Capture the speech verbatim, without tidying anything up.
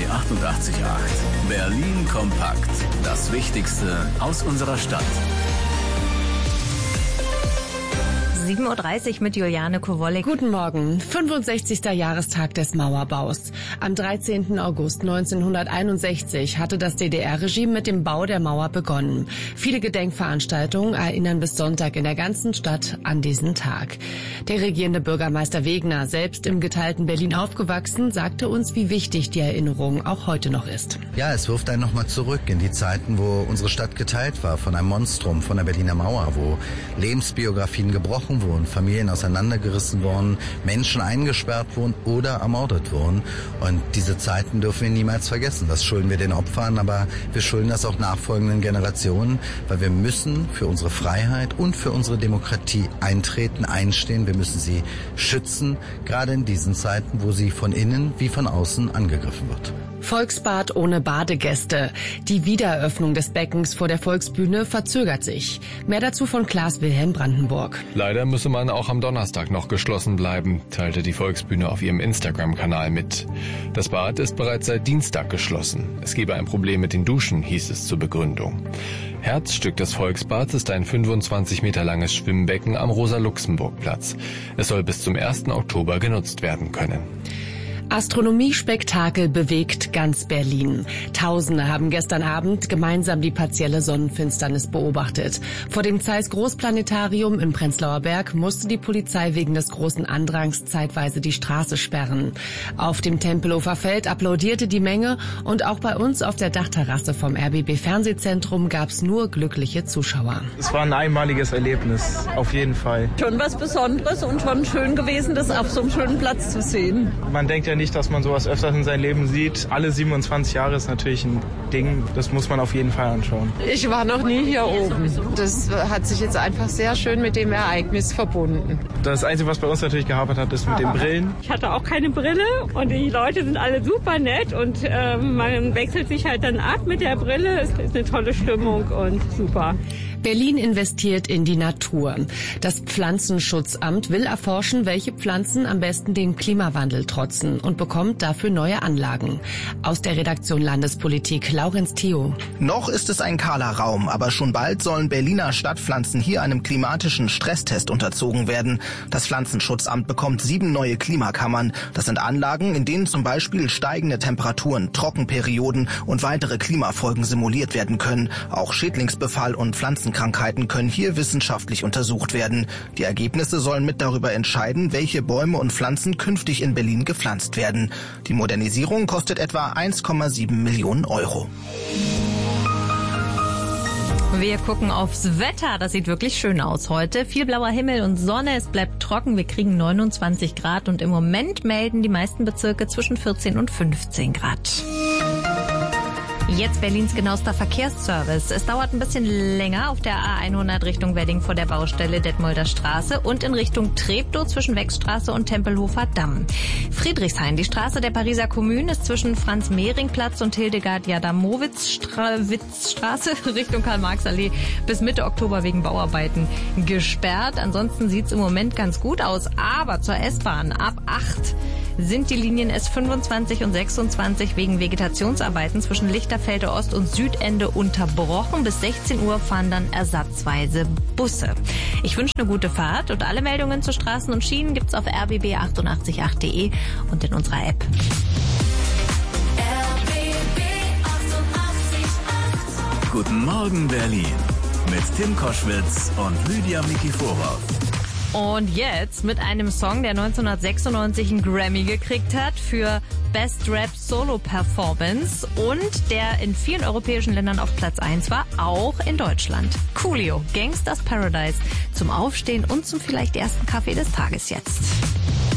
achtundachtzig Komma acht. Berlin kompakt. Das Wichtigste aus unserer Stadt. sieben Uhr dreißig mit Juliane Kowolek. Guten Morgen. fünfundsechzigster Jahrestag des Mauerbaus. Am dreizehnten August neunzehnhunderteinundsechzig hatte das D D R-Regime mit dem Bau der Mauer begonnen. Viele Gedenkveranstaltungen erinnern bis Sonntag in der ganzen Stadt an diesen Tag. Der regierende Bürgermeister Wegner, selbst im geteilten Berlin aufgewachsen, sagte uns, wie wichtig die Erinnerung auch heute noch ist. Ja, es wirft einen nochmal zurück in die Zeiten, wo unsere Stadt geteilt war von einem Monstrum, von der Berliner Mauer, wo Lebensbiografien gebrochen wurden, Familien auseinandergerissen wurden, Menschen eingesperrt wurden oder ermordet wurden. Und diese Zeiten dürfen wir niemals vergessen. Das schulden wir den Opfern, aber wir schulden das auch nachfolgenden Generationen, weil wir müssen für unsere Freiheit und für unsere Demokratie eintreten, einstehen. Wir müssen sie schützen, gerade in diesen Zeiten, wo sie von innen wie von außen angegriffen wird. Volksbad ohne Badegäste. Die Wiedereröffnung des Beckens vor der Volksbühne verzögert sich. Mehr dazu von Klaas-Wilhelm Brandenburg. Leider müsse man auch am Donnerstag noch geschlossen bleiben, teilte die Volksbühne auf ihrem Instagram-Kanal mit. Das Bad ist bereits seit Dienstag geschlossen. Es gebe ein Problem mit den Duschen, hieß es zur Begründung. Herzstück des Volksbads ist ein fünfundzwanzig Meter langes Schwimmbecken am Rosa-Luxemburg-Platz. Es soll bis zum ersten Oktober genutzt werden können. Astronomiespektakel bewegt ganz Berlin. Tausende haben gestern Abend gemeinsam die partielle Sonnenfinsternis beobachtet. Vor dem Zeiss Großplanetarium im Prenzlauer Berg musste die Polizei wegen des großen Andrangs zeitweise die Straße sperren. Auf dem Tempelhofer Feld applaudierte die Menge und auch bei uns auf der Dachterrasse vom R B B Fernsehzentrum gab es nur glückliche Zuschauer. Es war ein einmaliges Erlebnis, auf jeden Fall. Schon was Besonderes und schon schön gewesen, das auf so einem schönen Platz zu sehen. Man denkt ja nicht, dass man sowas öfters in seinem Leben sieht. Alle siebenundzwanzig Jahre ist natürlich ein Ding, das muss man auf jeden Fall anschauen. Ich war noch nie hier oben. Das hat sich jetzt einfach sehr schön mit dem Ereignis verbunden. Das Einzige, was bei uns natürlich gehapert hat, ist mit den Brillen. Ich hatte auch keine Brille und die Leute sind alle super nett und äh, man wechselt sich halt dann ab mit der Brille. Es ist eine tolle Stimmung und super. Berlin investiert in die Natur. Das Pflanzenschutzamt will erforschen, welche Pflanzen am besten dem Klimawandel trotzen und bekommt dafür neue Anlagen. Aus der Redaktion Landespolitik, Laurenz Theo. Noch ist es ein kahler Raum, aber schon bald sollen Berliner Stadtpflanzen hier einem klimatischen Stresstest unterzogen werden. Das Pflanzenschutzamt bekommt sieben neue Klimakammern. Das sind Anlagen, in denen zum Beispiel steigende Temperaturen, Trockenperioden und weitere Klimafolgen simuliert werden können. Auch Schädlingsbefall und Pflanzen Krankheiten können hier wissenschaftlich untersucht werden. Die Ergebnisse sollen mit darüber entscheiden, welche Bäume und Pflanzen künftig in Berlin gepflanzt werden. Die Modernisierung kostet etwa eins Komma sieben Millionen Euro. Wir gucken aufs Wetter. Das sieht wirklich schön aus heute. Viel blauer Himmel und Sonne. Es bleibt trocken. Wir kriegen neunundzwanzig Grad und im Moment melden die meisten Bezirke zwischen vierzehn und fünfzehn Grad. Jetzt Berlins genauester Verkehrsservice. Es dauert ein bisschen länger auf der A hundert Richtung Wedding vor der Baustelle Detmolder Straße und in Richtung Treptow zwischen Wechstraße und Tempelhofer Damm. Friedrichshain, die Straße der Pariser Kommune, ist zwischen Franz-Mehring-Platz und Hildegard-Jadamowitz-Straße Richtung Karl-Marx-Allee bis Mitte Oktober wegen Bauarbeiten gesperrt. Ansonsten sieht's im Moment ganz gut aus, aber zur S-Bahn ab acht sind die Linien S fünfundzwanzig und sechsundzwanzig wegen Vegetationsarbeiten zwischen Lichterfelde Ost und Südende unterbrochen. Bis sechzehn Uhr fahren dann ersatzweise Busse. Ich wünsche eine gute Fahrt und alle Meldungen zu Straßen und Schienen gibt's auf r b b achtundachtzig Punkt acht punkt de und in unserer App. R B B achtundachtzig Komma acht. Guten Morgen Berlin mit Tim Koschwitz und Lydia Mikiforov. Und jetzt mit einem Song, der neunzehnhundertsechsundneunzig einen Grammy gekriegt hat für Best Rap Solo Performance und der in vielen europäischen Ländern auf Platz eins war, auch in Deutschland. Coolio, Gangsters Paradise, zum Aufstehen und zum vielleicht ersten Kaffee des Tages jetzt.